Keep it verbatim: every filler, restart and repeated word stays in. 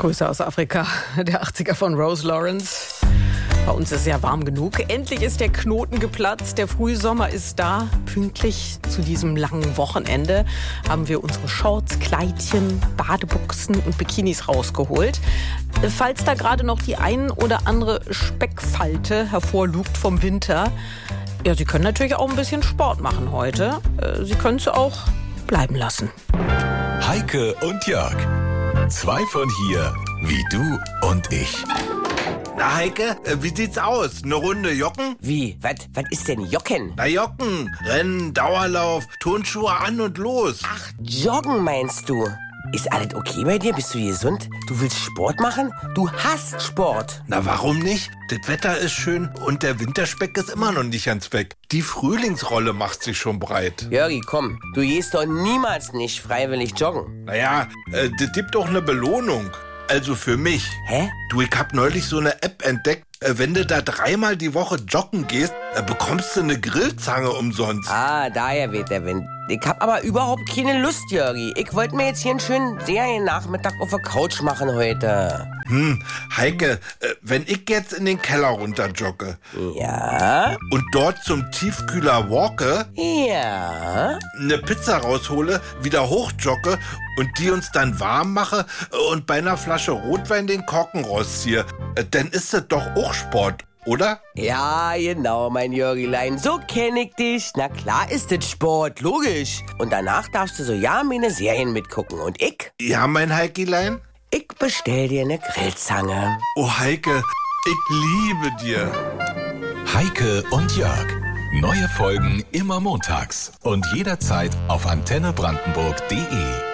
Grüße aus Afrika, der achtziger von Rose Lawrence. Bei uns ist es ja warm genug. Endlich ist der Knoten geplatzt. Der Frühsommer ist da. Pünktlich zu diesem langen Wochenende haben wir unsere Shorts, Kleidchen, Badebuchsen und Bikinis rausgeholt. Falls da gerade noch die ein oder andere Speckfalte hervorlugt vom Winter, ja, Sie können natürlich auch ein bisschen Sport machen heute. Sie können es auch bleiben lassen. Heike und Jörg. Zwei von hier, wie du und ich. Na Heike, wie sieht's aus? Eine Runde Jocken? Wie? Was was ist denn Jocken? Na Jocken, Rennen, Dauerlauf, Turnschuhe an und los. Ach, Joggen meinst du? Ist alles okay bei dir? Bist du gesund? Du willst Sport machen? Du hasst Sport. Na warum nicht? Das Wetter ist schön und der Winterspeck ist immer noch nicht ganz weg. Die Frühlingsrolle macht sich schon breit. Jörgi, komm, du gehst doch niemals nicht freiwillig joggen. Naja, äh, das gibt auch eine Belohnung. Also für mich. Hä? Du, ich hab neulich so eine App entdeckt. Äh, wenn du da dreimal die Woche joggen gehst, äh, bekommst du eine Grillzange umsonst. Ah, daher weht der Wind. Ich hab aber überhaupt keine Lust, Jörgi. Ich wollte mir jetzt hier einen schönen Seriennachmittag auf der Couch machen heute. Hm, Heike, äh, wenn ich jetzt in den Keller runter jogge Ja? und dort zum Tiefkühler walke, Ja? eine Pizza raushole, wieder hochjogge und die uns dann warm mache und bei einer Flasche Rotwein den Korken rausziehe, äh, dann ist das doch auch Sport, oder? Ja, genau, mein Jörgilein. So kenn ich dich. Na klar ist das Sport, logisch. Und danach darfst du so ja meine Serien mitgucken. Und ich? Ja, mein Heikilein? Ich bestell dir eine Grillzange. Oh Heike, ich liebe dir. Heike und Jörg. Neue Folgen immer montags und jederzeit auf antenne brandenburg punkt de.